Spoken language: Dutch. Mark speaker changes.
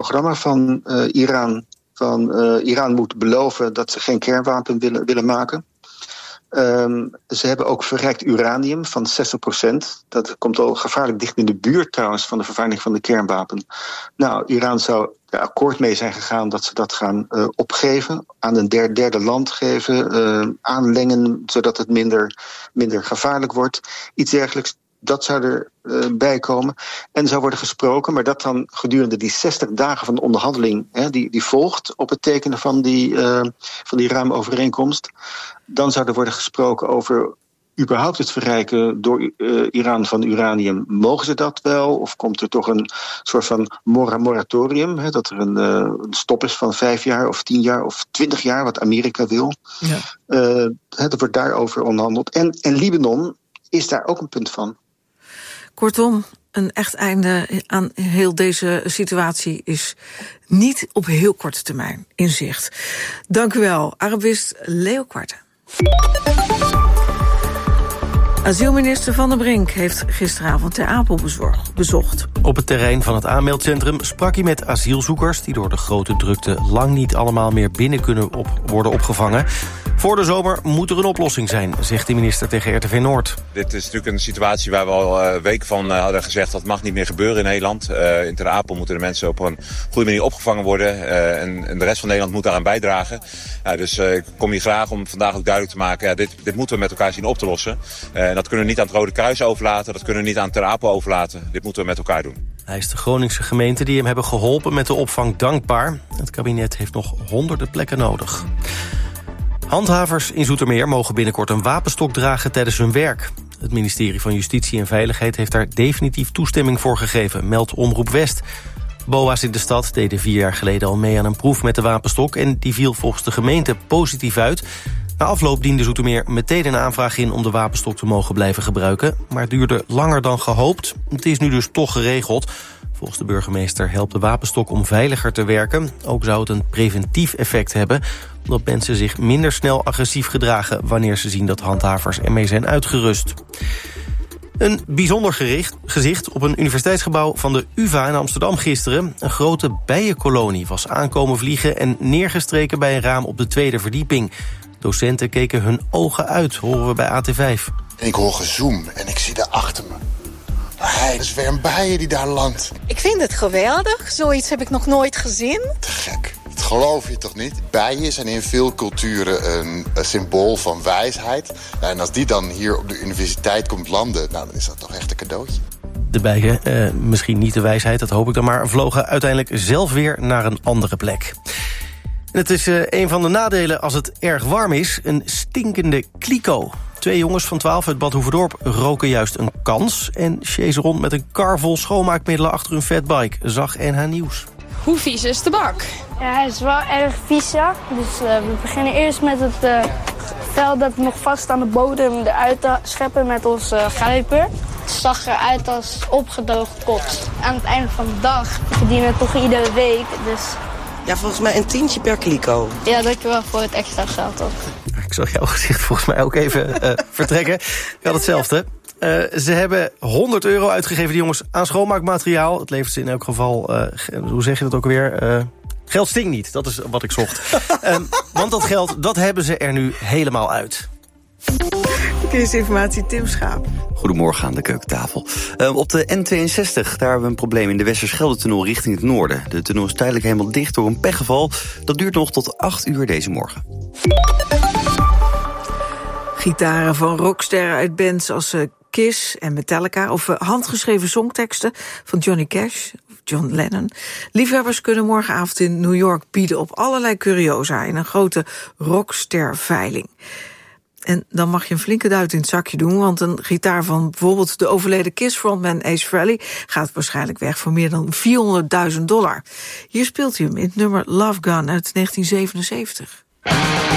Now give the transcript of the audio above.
Speaker 1: programma van Iran. Iran moet beloven dat ze geen kernwapen willen maken. Ze hebben ook verrijkt uranium van 60%. Dat komt al gevaarlijk dicht in de buurt trouwens van de vervuiling van de kernwapen. Nou, Iran zou er akkoord mee zijn gegaan dat ze dat gaan opgeven, aan een derde land geven, aanlengen zodat het minder gevaarlijk wordt. Iets dergelijks. Dat zou erbij komen. En zou worden gesproken, maar dat dan gedurende die 60 dagen van de onderhandeling, die volgt op het tekenen van die raamovereenkomst. Dan zou er worden gesproken over überhaupt het verrijken door Iran van uranium. Mogen ze dat wel? Of komt er toch een soort van moratorium? Dat er een stop is van 5 jaar of 10 jaar of 20 jaar, wat Amerika wil. Ja. Er wordt daarover onderhandeld. En Libanon is daar ook een punt van.
Speaker 2: Kortom, een echt einde aan heel deze situatie is niet op heel korte termijn in zicht. Dank u wel, Arabist Leo Quarte. Asielminister Van der Brink heeft gisteravond Ter Apel bezocht.
Speaker 3: Op het terrein van het aanmeldcentrum sprak hij met asielzoekers die door de grote drukte lang niet allemaal meer binnen kunnen worden opgevangen. Voor de zomer moet er een oplossing zijn, zegt de minister tegen RTV Noord.
Speaker 4: Dit is natuurlijk een situatie waar we al weken van hadden gezegd dat mag niet meer gebeuren in Nederland. In Ter Apel moeten de mensen op een goede manier opgevangen worden. En de rest van Nederland moet daaraan bijdragen. Dus ik kom hier graag om vandaag ook duidelijk te maken, dit moeten we met elkaar zien op te lossen. En dat kunnen we niet aan het Rode Kruis overlaten, dat kunnen we niet aan Ter Apel overlaten. Dit moeten we met elkaar doen.
Speaker 3: Hij is de Groningse gemeente die hem hebben geholpen met de opvang dankbaar. Het kabinet heeft nog honderden plekken nodig. Handhavers in Zoetermeer mogen binnenkort een wapenstok dragen tijdens hun werk. Het ministerie van Justitie en Veiligheid heeft daar definitief toestemming voor gegeven, meldt Omroep West. BOA's in de stad deden 4 jaar geleden al mee aan een proef met de wapenstok en die viel volgens de gemeente positief uit. Na afloop diende Zoetermeer meteen een aanvraag in om de wapenstok te mogen blijven gebruiken, maar het duurde langer dan gehoopt. Het is nu dus toch geregeld. Volgens de burgemeester helpt de wapenstok om veiliger te werken. Ook zou het een preventief effect hebben, omdat mensen zich minder snel agressief gedragen wanneer ze zien dat handhavers ermee zijn uitgerust. Een bijzonder gezicht op een universiteitsgebouw van de UvA in Amsterdam gisteren. Een grote bijenkolonie was aankomen vliegen en neergestreken bij een raam op de 2e verdieping. Docenten keken hun ogen uit, horen we bij AT5.
Speaker 5: Ik hoor gezoem en ik zie daar achter me. Hij is weer een bijen die daar landt.
Speaker 6: Ik vind het geweldig. Zoiets heb ik nog nooit gezien.
Speaker 5: Te gek. Dat geloof je toch niet? Bijen zijn in veel culturen een symbool van wijsheid. Nou, en als die dan hier op de universiteit komt landen, nou, dan is dat toch echt een cadeautje.
Speaker 3: De bijen, misschien niet de wijsheid, dat hoop ik dan maar, vlogen uiteindelijk zelf weer naar een andere plek. En het is een van de nadelen als het erg warm is, een stinkende kliko. 2 jongens van 12 uit Bad Hoeverdorp roken juist een kans en chasen rond met een kar vol schoonmaakmiddelen achter hun fatbike, zag NH Nieuws.
Speaker 7: Hoe vies is de bak?
Speaker 8: Ja, hij is wel erg vies, ja. Dus we beginnen eerst met het vel dat nog vast aan de bodem eruit te scheppen met onze grijper. Het zag eruit als opgedoogd kots. Aan het einde van de dag verdienen we toch iedere week, dus...
Speaker 9: Ja, volgens mij een tientje per kliko.
Speaker 8: Ja, dankjewel voor het extra geld ook.
Speaker 3: Ik zag jouw gezicht volgens mij ook even vertrekken. Ik had hetzelfde. Ze hebben €100 uitgegeven, die jongens, aan schoonmaakmateriaal. Het levert ze in elk geval, hoe zeg je dat ook weer? Geld stinkt niet, dat is wat ik zocht. Want dat geld, dat hebben ze er nu helemaal uit.
Speaker 2: Verkeersinformatie, Tim Schaap.
Speaker 10: Goedemorgen aan de keukentafel. Op de N62, daar hebben we een probleem in de Westerschelde-tunnel richting het noorden. De tunnel is tijdelijk helemaal dicht door een pechgeval. Dat duurt nog tot 8 uur deze morgen.
Speaker 2: Gitaren van rocksterren uit bands als Kiss en Metallica... of handgeschreven songteksten van Johnny Cash, John Lennon. Liefhebbers kunnen morgenavond in New York bieden op allerlei curiosa... in een grote rocksterveiling. En dan mag je een flinke duit in het zakje doen... want een gitaar van bijvoorbeeld de overleden Kiss-frontman Ace Frehley... gaat waarschijnlijk weg voor meer dan $400.000. Hier speelt hij hem in het nummer Love Gun uit 1977.